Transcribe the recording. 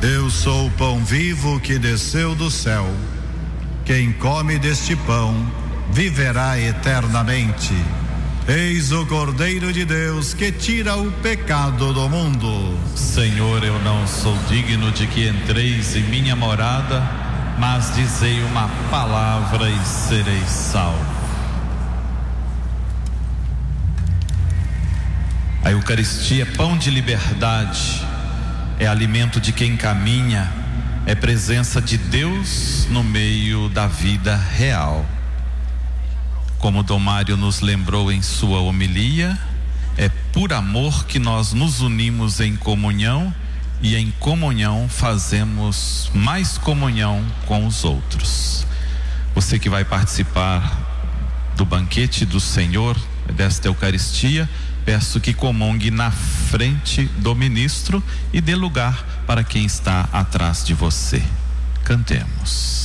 Eu sou o pão vivo que desceu do céu. Quem come deste pão viverá eternamente. Eis o Cordeiro de Deus que tira o pecado do mundo. Senhor, eu não sou digno de que entreis em minha morada, mas dizei uma palavra e serei salvo. A Eucaristia é pão de liberdade, é alimento de quem caminha, é presença de Deus no meio da vida real. Como Dom Mário nos lembrou em sua homilia, é por amor que nós nos unimos em comunhão, e em comunhão fazemos mais comunhão com os outros. Você que vai participar do banquete do Senhor, desta Eucaristia, peço que comungue na frente do ministro e dê lugar para quem está atrás de você. Cantemos.